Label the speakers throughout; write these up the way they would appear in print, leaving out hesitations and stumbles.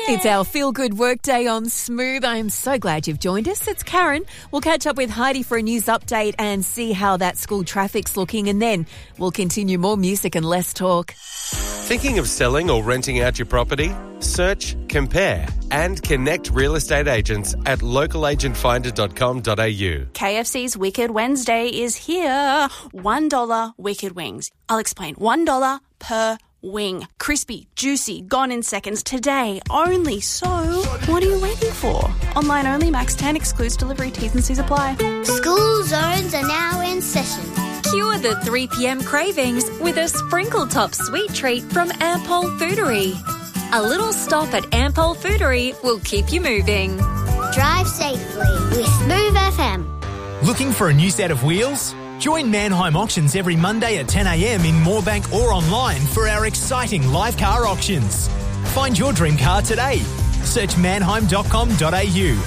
Speaker 1: It's our feel-good workday on Smooth. I'm so glad you've joined us. It's Karen. We'll catch up with Heidi for a news update and see how that school traffic's looking, and then we'll continue more music and less talk.
Speaker 2: Thinking of selling or renting out your property? Search, compare and connect real estate agents at localagentfinder.com.au.
Speaker 3: KFC's Wicked Wednesday is here. $1 Wicked Wings. I'll explain. $1 per wing. Crispy, juicy, gone in seconds today only. So, what are you waiting for? Online only, max 10, excludes delivery, T's and C's apply.
Speaker 4: School zones are now in session.
Speaker 1: Cure the 3 p.m. cravings with a sprinkle top sweet treat from Ampol Foodery. A little stop at Ampol Foodery will keep you moving.
Speaker 4: Drive safely with Smooth FM.
Speaker 5: Looking for a new set of wheels? Join Mannheim Auctions every Monday at 10 a.m. in Moorebank or online for our exciting live car auctions. Find your dream car today. Search mannheim.com.au.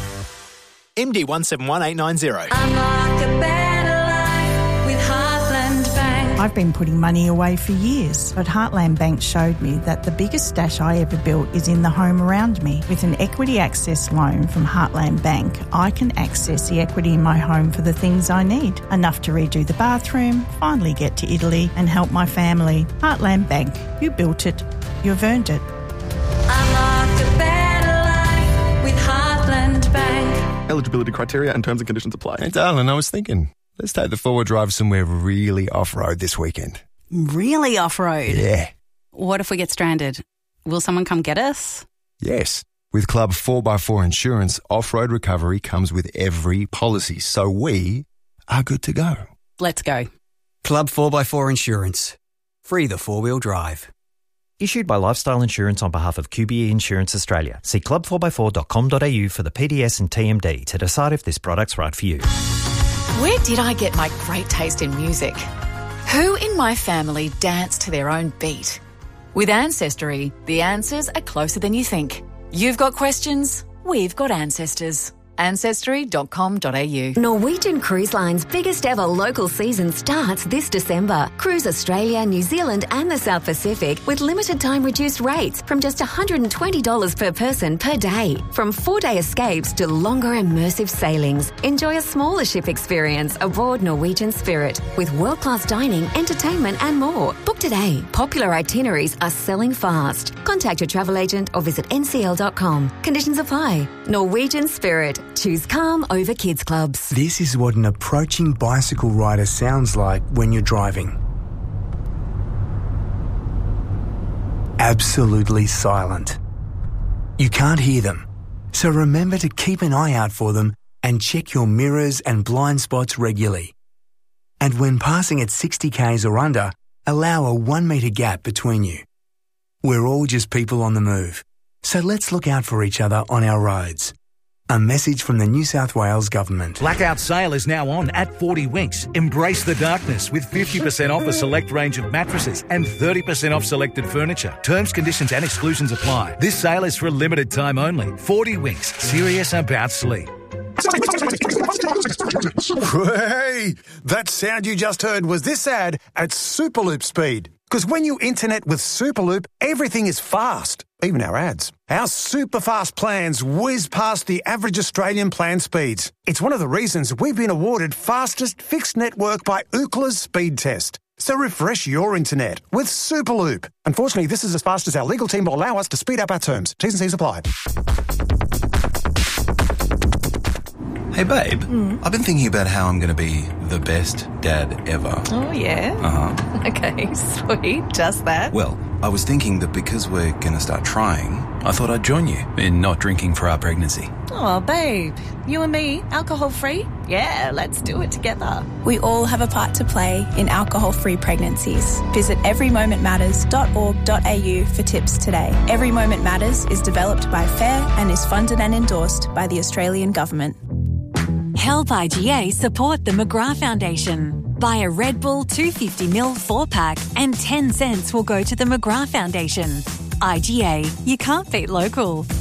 Speaker 5: MD 171890.
Speaker 6: Unlock a better life with Heartland Bank.
Speaker 7: I've been putting money away for years, but Heartland Bank showed me that the biggest stash I ever built is in the home around me. With an equity access loan from Heartland Bank, I can access the equity in my home for the things I need. Enough to redo the bathroom, finally get to Italy and help my family. Heartland Bank. You built it. You've earned it.
Speaker 6: Unlock a better life with Heartland Bank.
Speaker 8: Eligibility criteria and terms and conditions apply.
Speaker 9: Hey, darling, I was thinking, let's take the four-wheel drive somewhere really off-road this weekend.
Speaker 3: Really off-road?
Speaker 9: Yeah.
Speaker 3: What if we get stranded? Will someone come get us?
Speaker 9: Yes. With Club 4x4 Insurance, off-road recovery comes with every policy, so we are good to go.
Speaker 3: Let's go.
Speaker 10: Club 4x4 Insurance. Free the four-wheel drive.
Speaker 11: Issued by Lifestyle Insurance on behalf of QBE Insurance Australia. See club4x4.com.au for the PDS and TMD to decide if this product's right for you.
Speaker 1: Where did I get my great taste in music? Who in my family danced to their own beat? With Ancestry, the answers are closer than you think. You've got questions, we've got ancestors. Ancestry.com.au.
Speaker 12: Norwegian Cruise Line's biggest ever local season starts this December. Cruise Australia, New Zealand and the South Pacific with limited time reduced rates from just $120 per person per day. From 4-day escapes to longer immersive sailings. Enjoy a smaller ship experience aboard Norwegian Spirit with world-class dining, entertainment and more. Book today. Popular itineraries are selling fast. Contact your travel agent or visit ncl.com. Conditions apply. Norwegian Spirit. Choose calm over kids clubs.
Speaker 13: This is what an approaching bicycle rider sounds like when you're driving. Absolutely silent. You can't hear them, so remember to keep an eye out for them and check your mirrors and blind spots regularly. And when passing at 60 k's or under, allow a 1 metre gap between you. We're all just people on the move, so let's look out for each other on our roads. A message from the New South Wales Government.
Speaker 14: Blackout sale is now on at 40 Winks. Embrace the darkness with 50% off a select range of mattresses and 30% off selected furniture. Terms, conditions and exclusions apply. This sale is for a limited time only. 40 Winks. Serious about sleep.
Speaker 15: Hey, that sound you just heard was this ad at Superloop speed. Because when you internet with Superloop, everything is fast, even our ads. Our super fast plans whiz past the average Australian plan speeds. It's one of the reasons we've been awarded fastest fixed network by Ookla's speed test. So refresh your internet with Superloop. Unfortunately, this is as fast as our legal team will allow us to speed up our terms. T's and C's apply.
Speaker 16: Hey, babe, I've been thinking about how I'm going to be the best dad ever.
Speaker 17: Oh, yeah?
Speaker 16: Uh-huh.
Speaker 17: Okay, sweet. Just that?
Speaker 16: Well, I was thinking that because we're going to start trying, I thought I'd join you in not drinking for our pregnancy.
Speaker 17: Oh, babe. You and me, alcohol-free? Yeah, let's do it together.
Speaker 18: We all have a part to play in alcohol-free pregnancies. Visit everymomentmatters.org.au for tips today. Every Moment Matters is developed by FAIR and is funded and endorsed by the Australian Government.
Speaker 19: Help IGA support the McGrath Foundation. Buy a Red Bull 250ml 4-pack and 10 cents will go to the McGrath Foundation. IGA, you can't beat local.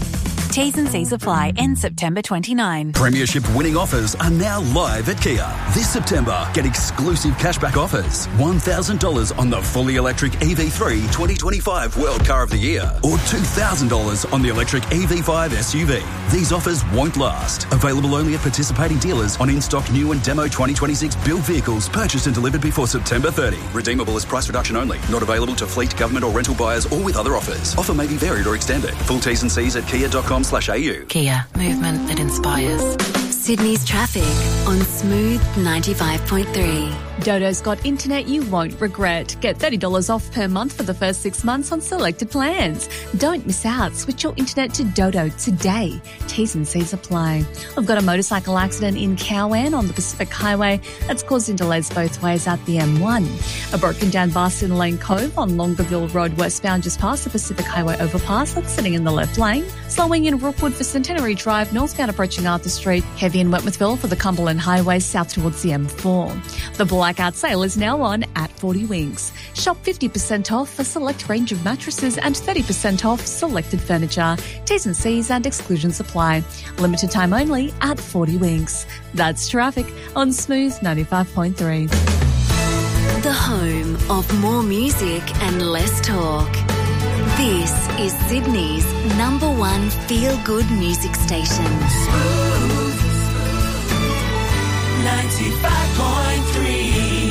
Speaker 19: T's and C's apply. End September 29.
Speaker 20: Premiership winning offers are now live at Kia. This September, get exclusive cashback offers. $1,000 on the fully electric EV3 2025 World Car of the Year, or $2,000 on the electric EV5 SUV. These offers won't last. Available only at participating dealers on in-stock new and demo 2026 built vehicles purchased and delivered before September 30. Redeemable as price reduction only. Not available to fleet, government or rental buyers or with other offers. Offer may be varied or extended. Full T's and C's at kia.com/au.
Speaker 12: Kia, movement that inspires. Sydney's traffic on Smooth 95.3.
Speaker 21: Dodo's got internet you won't regret. Get $30 off per month for the first 6 months on selected plans. Don't miss out. Switch your internet to Dodo today. T's and C's apply. We've got a motorcycle accident in Cowan on the Pacific Highway that's causing delays both ways at the M1. A broken down bus in Lane Cove on Longueville Road westbound just past the Pacific Highway overpass that's sitting in the left lane. Slowing in Rookwood for Centenary Drive northbound approaching Arthur Street. Heavy in Wentworthville for the Cumberland Highway south towards the M4. The blackout sale is now on at 40 Winks. Shop 50% off a select range of mattresses and 30% off selected furniture. T's and C's and exclusions apply. Limited time only at 40 Winks. That's traffic on Smooth 95.3.
Speaker 12: The home of more music and less talk. This is Sydney's #1 feel-good music station.
Speaker 6: Smooth 95.3.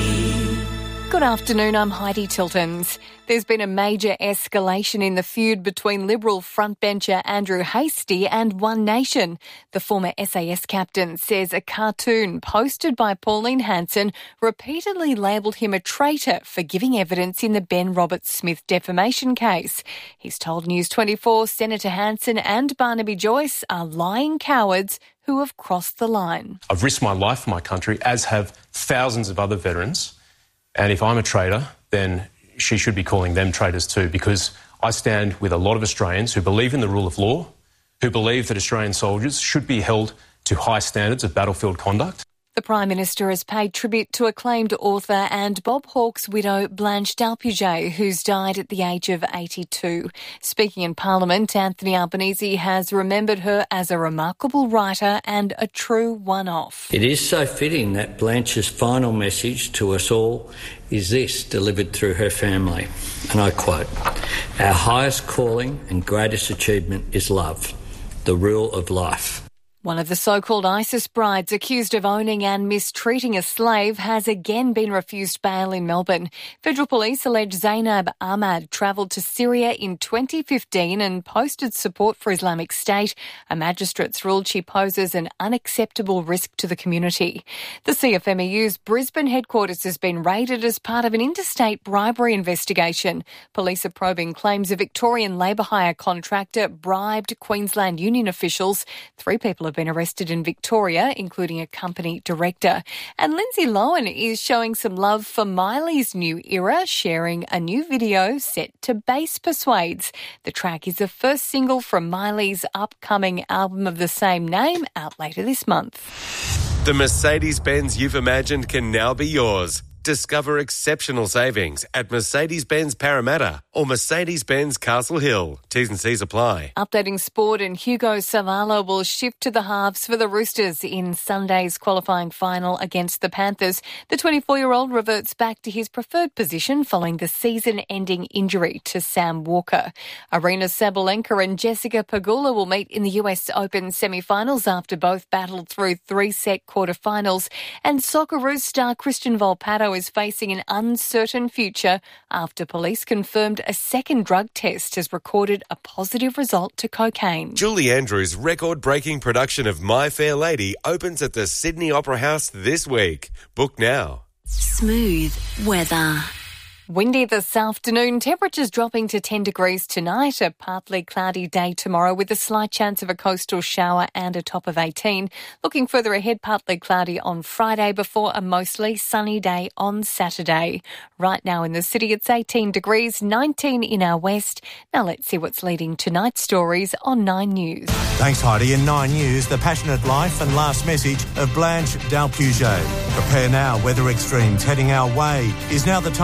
Speaker 22: Good afternoon, I'm Heidi Tiltons. There's been a major escalation in the feud between Liberal frontbencher Andrew Hastie and One Nation. The former SAS captain says a cartoon posted by Pauline Hanson repeatedly labelled him a traitor for giving evidence in the Ben Roberts-Smith defamation case. He's told News 24 Senator Hanson and Barnaby Joyce are lying cowards who have crossed the line.
Speaker 23: I've risked my life for my country, as have thousands of other veterans. And if I'm a traitor, then she should be calling them traitors too, because I stand with a lot of Australians who believe in the rule of law, who believe that Australian soldiers should be held to high standards of battlefield conduct.
Speaker 22: The Prime Minister has paid tribute to acclaimed author and Bob Hawke's widow Blanche Dalpuget, who's died at the age of 82. Speaking in Parliament, Anthony Albanese has remembered her as a remarkable writer and a true one-off.
Speaker 24: It is so fitting that Blanche's final message to us all is this, delivered through her family, and I quote, "Our highest calling and greatest achievement is love, the rule of life."
Speaker 22: One of the so-called ISIS brides accused of owning and mistreating a slave has again been refused bail in Melbourne. Federal police allege Zainab Ahmad travelled to Syria in 2015 and posted support for Islamic State. A magistrate's ruled she poses an unacceptable risk to the community. The CFMEU's Brisbane headquarters has been raided as part of an interstate bribery investigation. Police are probing claims a Victorian labour hire contractor bribed Queensland union officials. 3 people have been arrested in Victoria, including a company director. And Lindsay Lohan is showing some love for Miley's new era, sharing a new video set to Bass Persuades. The track is the first single from Miley's upcoming album of the same name, out later this month.
Speaker 2: The Mercedes-Benz you've imagined can now be yours. Discover exceptional savings at Mercedes-Benz Parramatta or Mercedes-Benz Castle Hill. T's and C's apply.
Speaker 22: Updating sport, and Hugo Savala will shift to the halves for the Roosters in Sunday's qualifying final against the Panthers. The 24-year-old reverts back to his preferred position following the season-ending injury to Sam Walker. Arina Sabalenka and Jessica Pegula will meet in the US Open semi-finals after both battled through 3-set quarterfinals. And Socceroos star Christian Volpato is facing an uncertain future after police confirmed a second drug test has recorded a positive result to cocaine.
Speaker 2: Julie Andrews' record-breaking production of My Fair Lady opens at the Sydney Opera House this week. Book now.
Speaker 12: Smooth weather.
Speaker 22: Windy this afternoon, temperatures dropping to 10 degrees tonight, a partly cloudy day tomorrow with a slight chance of a coastal shower and a top of 18. Looking further ahead, partly cloudy on Friday before a mostly sunny day on Saturday. Right now in the city, it's 18 degrees, 19 in our west. Now let's see what's leading tonight's stories on 9 News.
Speaker 25: Thanks, Heidi. In 9 News, the passionate life and last message of Blanche Dalpuget. Prepare now, weather extremes heading our way. Is now the time to fix your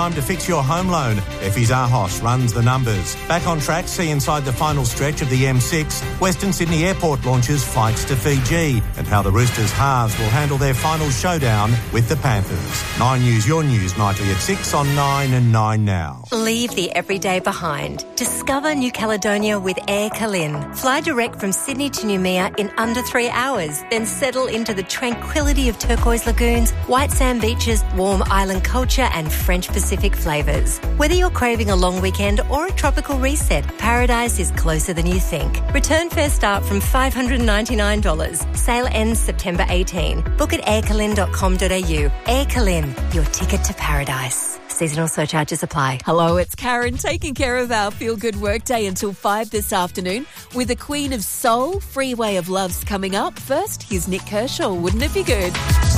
Speaker 25: your home loan. Effie's Arhos runs the numbers. Back on track, see inside the final stretch of the M6. Western Sydney Airport launches flights to Fiji, and how the Roosters halves will handle their final showdown with the Panthers. 9 News, your news, nightly at 6 on 9 and 9 now.
Speaker 4: Leave the everyday behind. Discover New Caledonia with Air Calin. Fly direct from Sydney to Noumea in under 3 hours, then settle into the tranquility of turquoise lagoons, white sand beaches, warm island culture and French Pacific flavours. Whether you're craving a long weekend or a tropical reset, paradise is closer than you think. Return fares start from $599. Sale ends September 18. Book at aircalin.com.au. Air Calin, your ticket to paradise. Seasonal surcharges apply.
Speaker 5: Hello, it's Karen taking care of our Feel Good Workday until 5 this afternoon with the Queen of Soul, Freeway of Love's coming up. First, here's Nick Kershaw. Wouldn't it be good?